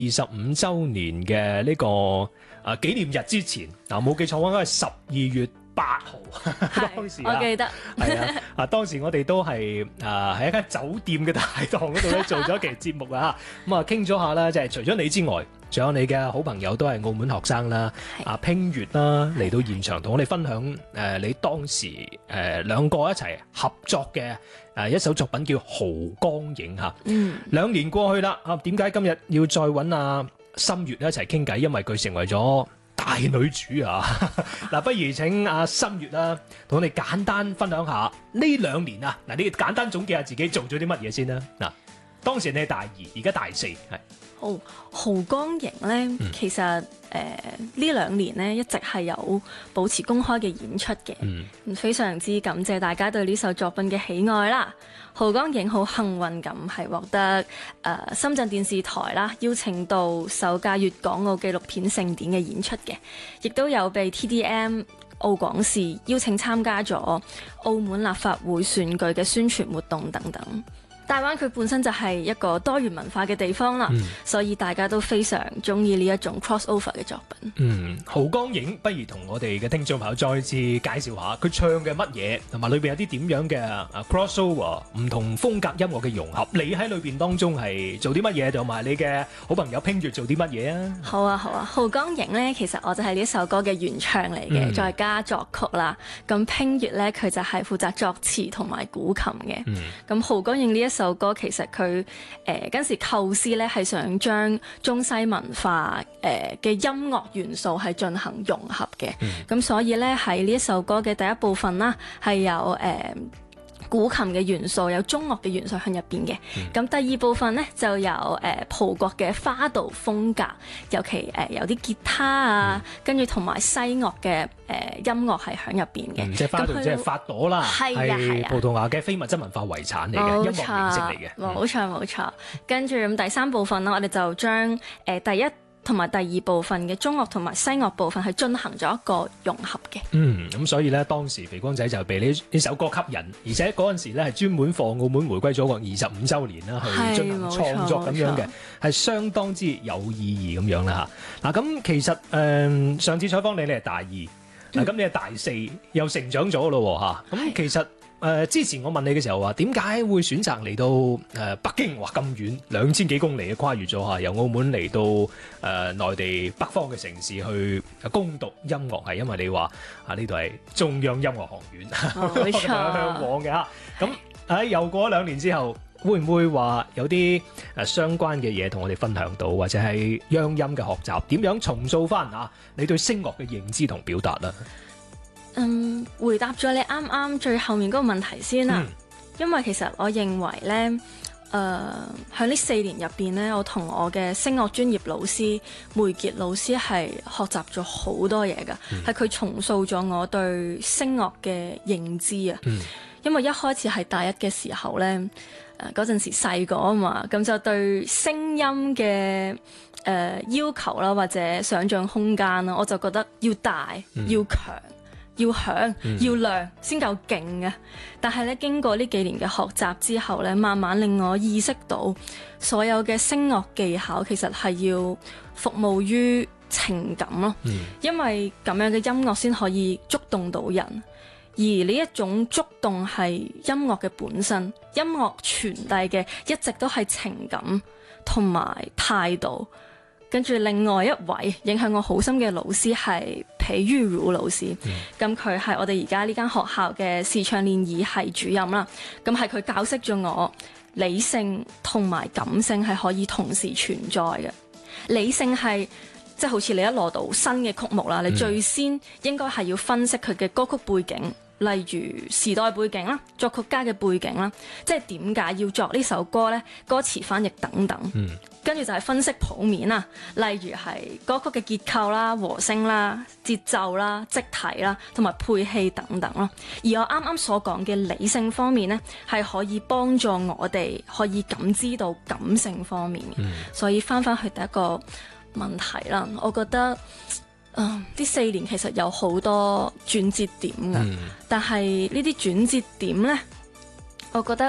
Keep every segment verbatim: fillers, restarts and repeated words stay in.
二十五週年嘅呢個啊紀念日之前，嗱冇記錯應該係十二月八號，當時我記得係啊，啊當時我哋都係啊喺一間酒店嘅大堂嗰度咧做咗一期節目啊，咁啊傾咗下啦，即係除咗你之外，仲有你嘅好朋友都係澳門學生啦，啊拼月啦嚟到現場同我哋分享誒你當時誒兩個一齊合作嘅誒一首作品叫《濠江影》嚇。嗯，兩年過去啦，啊點解今日要再揾阿心月一齊傾偈？因為佢成為咗大女主啊！嗱，不如請阿心月啦，同我哋簡單分享下呢兩年啊！嗱，你簡單總結下自己做咗啲乜嘢先啦。嗱，當時你係大二，而家大四，係。 好，濠江影咧，嗯、其實誒呢、呃、兩年咧一直係有保持公開嘅演出嘅，嗯、非常之感謝大家對呢首作品嘅喜愛啦。濠江影好幸運咁係獲得誒、呃、深圳電視台啦邀請到首屆粵港澳紀錄片盛典嘅演出嘅，亦都有被 T D M 澳廣視邀請參加咗澳門立法會選舉嘅宣傳活動等等。大灣區本身就係一個多元文化嘅地方啦，嗯、所以大家都非常中意呢一種 crossover 嘅作品。嗯， 濠江影不如同我哋嘅聽眾朋友再次介紹下佢唱嘅乜嘢，同埋裏邊有啲點樣嘅 crossover 唔同風格音樂嘅融合。你喺裏邊當中係做啲乜嘢，同埋你嘅好朋友拼月做啲乜嘢啊？好啊， 好啊。濠江影咧，其實我就係呢首歌嘅原唱嚟嘅，嗯、再加作曲啦。咁拼月咧，佢就係負責作詞同埋古琴嘅。咁濠江影呢一首歌其實佢誒嗰陣時構思咧係想將中西文化誒嘅音樂元素係進行融合嘅，咁、嗯、所以咧喺呢一首歌嘅第一部分啦係有誒、呃古琴嘅元素，有中樂嘅元素喺入邊嘅。咁、嗯、第二部分咧就有誒、呃、葡國嘅花道風格，尤其誒、呃、有啲吉他啊，嗯、跟住同埋西樂嘅誒、呃、音樂係喺入邊嘅。 嗯、即係花道，即係法朵啦，係葡萄牙嘅非物質文化遺產嚟嘅， 錯音樂形式嚟嘅。 冇錯冇錯。跟住咁第三部分啦，我哋就將誒、呃、第一同埋第二部分嘅中樂同埋西樂部分係進行咗一個融合嘅。嗯， 咁所以咧，當時肥光仔就被呢呢首歌吸引，而且嗰陣時咧係專門放澳門回歸祖國二十五週年啦，去進行創作咁樣嘅，係相當之有意義咁樣啦嚇。嗱，咁其實誒、呃、上次採訪你，你係大二，嗱咁、嗯、你係大四，又成長咗咯嚇。咁其實。誒、呃、之前我問你嘅時候話點解會選擇嚟到誒、呃、北京，話咁遠兩千幾公里嘅跨越咗嚇，由澳門嚟到誒、呃、內地北方嘅城市去攻讀音樂，係因為你話啊呢度係中央音樂學院， 冇錯， 向往嘅嚇。咁喺又過咗兩年之後，會唔會話有啲誒相關嘅嘢同我哋分享到，或者係央音嘅學習點樣重塑翻啊你對聲樂嘅認知同表達啦？ 嗯，回答咗你啱啱最後面嗰個問題先啦，嗯、因為其實我認為咧，誒喺呢四年入邊咧，我同我嘅聲樂專業老師梅傑老師係學習咗好多嘢噶，係佢、嗯、重塑咗我對聲樂嘅認知啊。嗯、因為一開始係大一嘅時候咧，誒嗰陣時細個啊嘛，咁就對聲音嘅誒、呃、要求啦，或者想像空間啦，我就覺得要大、嗯、要強。要響、嗯、要亮先夠勁嘅，但係咧經過呢幾年嘅學習之後咧，慢慢令我意識到，所有嘅聲樂技巧其實係要服務於情感咯，嗯、因為咁樣嘅音樂先可以觸動到人，而呢一種觸動係音樂嘅本身，音樂傳遞嘅一直都係情感同埋態度。跟住另外一位影響我好深嘅老師係皮于如老師，咁佢係我哋而家呢間學校嘅視唱練耳系主任啦。咁係佢教識咗我理性同埋感性係可以同時存在嘅。理性係即係好似你一攞到新嘅曲目啦，你最先應該係要分析佢嘅歌曲背景。例如時代背景啦、作曲家嘅背景啦，即係點解要作呢首歌呢？歌詞翻譯等等，跟住、嗯、就係分析譜面啦，例如係歌曲嘅結構啦、和聲啦、節奏啦、積體啦，同埋配器等等咯。而我啱啱所講嘅理性方面呢，係可以幫助我哋可以感知到感性方面嘅。嗯、所以翻翻去第一個問題啦，我覺得。嗯，呢四年其實有好多轉折點㗎，嗯、但係呢啲轉折點呢，我覺得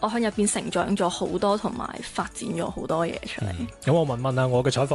我喺入邊成長咗好多，同埋發展咗好多嘢出嚟。 咁、嗯、我問問啊，我嘅採訪